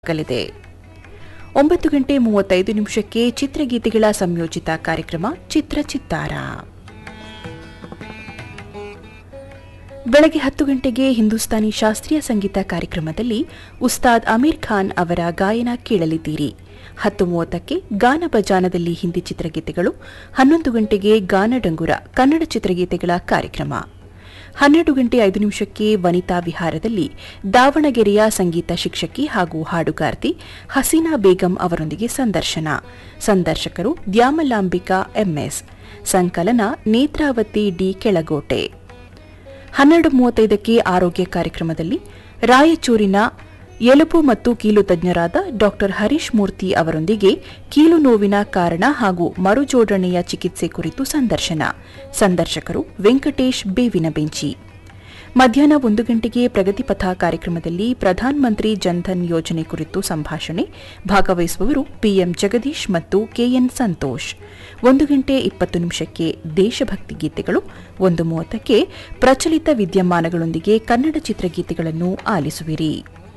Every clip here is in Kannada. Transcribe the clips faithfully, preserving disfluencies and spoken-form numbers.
ಆಗಲಿದೆ. ಒಂಬತ್ತು ಗಂಟೆ ಮೂವತ್ತೈದು ನಿಮಿಷಕ್ಕೆ ಚಿತ್ರಗೀತೆಗಳ ಸಂಯೋಜಿತ ಕಾರ್ಯಕ್ರಮ ಚಿತ್ರ ಚಿತ್ತಾರ. ಬೆಳಗ್ಗೆ ಹತ್ತು ಗಂಟೆಗೆ ಹಿಂದೂಸ್ತಾನಿ ಶಾಸ್ತ್ರೀಯ ಸಂಗೀತ ಕಾರ್ಯಕ್ರಮದಲ್ಲಿ ಉಸ್ತಾದ್ ಅಮೀರ್ ಖಾನ್ ಅವರ ಗಾಯನ ಕೇಳಲಿದ್ದೀರಿ. ಹತ್ತು ಮೂವತ್ತಕ್ಕೆ ಗಾನ ಬಜಾನದಲ್ಲಿ ಹಿಂದಿ ಚಿತ್ರಗೀತೆಗಳು, ಹನ್ನೊಂದು ಗಂಟೆಗೆ ಗಾನಡಂಗುರ ಕನ್ನಡ ಚಿತ್ರಗೀತೆಗಳ ಕಾರ್ಯಕ್ರಮ. ಹನ್ನೆರಡು ಗಂಟೆ ಐದು ನಿಮಿಷಕ್ಕೆ ವನಿತಾ ವಿಹಾರದಲ್ಲಿ ದಾವಣಗೆರೆಯ ಸಂಗೀತ ಶಿಕ್ಷಕಿ ಹಾಗೂ ಹಾಡುಗಾರ್ತಿ ಹಸೀನಾ ಬೇಗಂ ಅವರೊಂದಿಗೆ ಸಂದರ್ಶನ. ಸಂದರ್ಶಕರು ದ್ಯಾಮಲಾಂಬಿಕಾ ಎಂಎಸ್. ಸಂಕಲನ ನೇತ್ರಾವತಿ ಡಿ ಕೆಳಗೋಟೆ. ಹನ್ನೆರಡು ಮೂವತ್ತೈದಕ್ಕೆ ಆರೋಗ್ಯ ಕಾರ್ಯಕ್ರಮದಲ್ಲಿ ರಾಯಚೂರಿನ ಎಲುಬು ಮತ್ತು ಕೀಲು ತಜ್ಞರಾದ ಡಾ ಹರೀಶ್ ಮೂರ್ತಿ ಅವರೊಂದಿಗೆ ಕೀಲು ನೋವಿನ ಕಾರಣ ಹಾಗೂ ಮರುಜೋಡಣೆಯ ಚಿಕಿತ್ಸೆ ಕುರಿತು ಸಂದರ್ಶನ. ಸಂದರ್ಶಕರು ವೆಂಕಟೇಶ್ ಬೇವಿನ ಬೆಂಚಿ. ಮಧ್ಯಾಹ್ನ ಒಂದು ಗಂಟೆಗೆ ಪ್ರಗತಿಪಥ ಕಾರ್ಯಕ್ರಮದಲ್ಲಿ ಪ್ರಧಾನಮಂತ್ರಿ ಜನ್ಧನ್ ಯೋಜನೆ ಕುರಿತು ಸಂಭಾಷಣೆ. ಭಾಗವಹಿಸುವವರು ಪಿಎಂ ಜಗದೀಶ್ ಮತ್ತು ಕೆಎನ್ ಸಂತೋಷ್. ಒಂದು ಗಂಟೆ ಇಪ್ಪತ್ತು ನಿಮಿಷಕ್ಕೆ ದೇಶಭಕ್ತಿ ಗೀತೆಗಳು. ಒಂದು ಮೂವತ್ತಕ್ಕೆ ಪ್ರಚಲಿತ ವಿದ್ಯಮಾನಗಳೊಂದಿಗೆ ಕನ್ನಡ ಚಿತ್ರಗೀತೆಗಳನ್ನು ಆಲಿಸುವಿರಿ.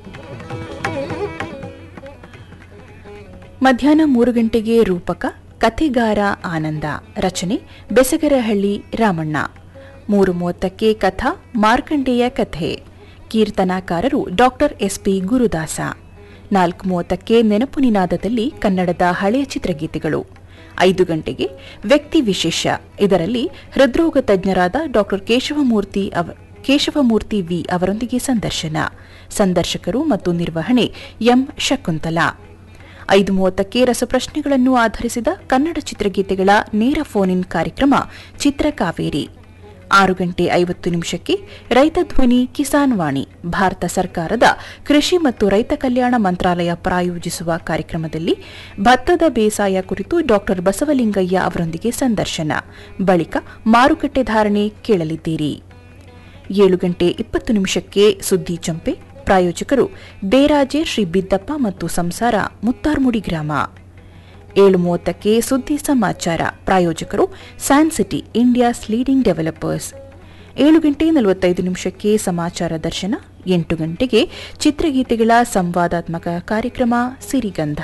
ಮಧ್ಯಾಹ್ನ ಮೂರು ಗಂಟೆಗೆ ರೂಪಕ ಕಥೆಗಾರ ಆನಂದ. ರಚನೆ ಬೆಸಗರಹಳ್ಳಿ ರಾಮಣ್ಣ. ಮೂರು ಮೂವತ್ತಕ್ಕೆ ಕಥಾ ಮಾರ್ಕಂಡೇಯ ಕಥೆ. ಕೀರ್ತನಾಕಾರರು ಡಾ ಎಸ್ಪಿ ಗುರುದಾಸ. ನಾಲ್ಕು ಮೂವತ್ತಕ್ಕೆ ನೆನಪು ನಿನಾದದಲ್ಲಿ ಕನ್ನಡದ ಹಳೆಯ ಚಿತ್ರಗೀತೆಗಳು. ಐದು ಗಂಟೆಗೆ ವ್ಯಕ್ತಿ ವಿಶೇಷ. ಇದರಲ್ಲಿ ಹೃದ್ರೋಗ ತಜ್ಞರಾದ ಡಾ ಕೇಶವಮೂರ್ತಿ ಅವ ಕೇಶವಮೂರ್ತಿ ವಿ ಅವರೊಂದಿಗೆ ಸಂದರ್ಶನ. ಸಂದರ್ಶಕರು ಮತ್ತು ನಿರ್ವಹಣೆ ಎಂ ಶಕುಂತಲಾ. ಐದು ಮೂವತ್ತಕ್ಕೆ ರಸಪ್ರಶ್ನೆಗಳನ್ನು ಆಧರಿಸಿದ ಕನ್ನಡ ಚಿತ್ರಗೀತೆಗಳ ನೇರ ಫೋನ್ ಇನ್ ಕಾರ್ಯಕ್ರಮ ಚಿತ್ರಕಾವೇರಿ. ಆರು ಗಂಟೆ ಐವತ್ತು ನಿಮಿಷಕ್ಕೆ ರೈತ ಧ್ವನಿ ಕಿಸಾನ್ ವಾಣಿ. ಭಾರತ ಸರ್ಕಾರದ ಕೃಷಿ ಮತ್ತು ರೈತ ಕಲ್ಯಾಣ ಮಂತ್ರಾಲಯ ಪ್ರಾಯೋಜಿಸುವ ಕಾರ್ಯಕ್ರಮದಲ್ಲಿ ಭತ್ತದ ಬೇಸಾಯ ಕುರಿತು ಡಾ ಬಸವಲಿಂಗಯ್ಯ ಅವರೊಂದಿಗೆ ಸಂದರ್ಶನ. ಬಳಿಕ ಮಾರುಕಟ್ಟೆ ಧಾರಣೆ ಕೇಳಲಿದ್ದೀರಿ. ಏಳು ಗಂಟೆ ಇಪ್ಪತ್ತು ನಿಮಿಷಕ್ಕೆ ಸುದ್ದಿ ಚಂಪೆ. ಪ್ರಾಯೋಜಕರು ದೇರಾಜೆ ಶ್ರೀ ಬಿದ್ದಪ್ಪ ಮತ್ತು ಸಂಸಾರ ಮುತ್ತಾರ್ಮುಡಿ ಗ್ರಾಮ. ಏಳು ಮೂವತ್ತಕ್ಕೆ ಸುದ್ದಿ ಸಮಾಚಾರ. ಪ್ರಾಯೋಜಕರು ಸ್ಯಾನ್ಸಿಟಿ ಇಂಡಿಯಾಸ್ ಲೀಡಿಂಗ್ ಡೆವಲಪರ್ಸ್. ಏಳು ಗಂಟೆ ನಲವತ್ತೈದು ನಿಮಿಷಕ್ಕೆ ಸಮಾಚಾರ ದರ್ಶನ. ಎಂಟು ಗಂಟೆಗೆ ಚಿತ್ರಗೀತೆಗಳ ಸಂವಾದಾತ್ಮಕ ಕಾರ್ಯಕ್ರಮ ಸಿರಿಗಂಧ.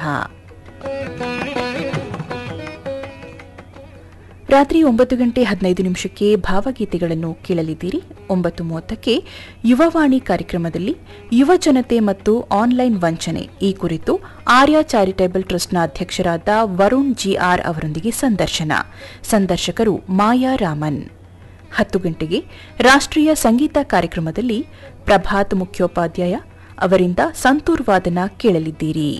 ರಾತ್ರಿ ಒಂಬತ್ತು ಗಂಟೆ ಹದಿನೈದು ನಿಮಿಷಕ್ಕೆ ಭಾವಗೀತೆಗಳನ್ನು ಕೇಳಲಿದ್ದೀರಿ. ಒಂಬತ್ತು ಮೂವತ್ತಕ್ಕೆ ಯುವವಾಣಿ ಕಾರ್ಯಕ್ರಮದಲ್ಲಿ ಯುವ ಜನತೆ ಮತ್ತು ಆನ್ಲೈನ್ ವಂಚನೆ ಈ ಕುರಿತು ಆರ್ಯ ಚಾರಿಟೇಬಲ್ ಟ್ರಸ್ಟ್ನ ಅಧ್ಯಕ್ಷರಾದ ವರುಣ್ ಜಿಆರ್ ಅವರೊಂದಿಗೆ ಸಂದರ್ಶನ. ಸಂದರ್ಶಕರು ಮಾಯಾ ರಾಮನ್. ಹತ್ತು ಗಂಟೆಗೆ ರಾಷ್ಟ್ರೀಯ ಸಂಗೀತ ಕಾರ್ಯಕ್ರಮದಲ್ಲಿ ಪ್ರಭಾತ್ ಮುಖ್ಯೋಪಾಧ್ಯಾಯ ಅವರಿಂದ ಸಂತೂರ್ ವಾದನ ಕೇಳಲಿದ್ದೀರಿ.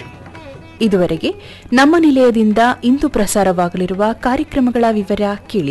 ಇದುವರೆಗೆ ನಮ್ಮ ನಿಲಯದಿಂದ ಇಂದು ಪ್ರಸಾರವಾಗಲಿರುವ ಕಾರ್ಯಕ್ರಮಗಳ ವಿವರ ಕೇಳಿ.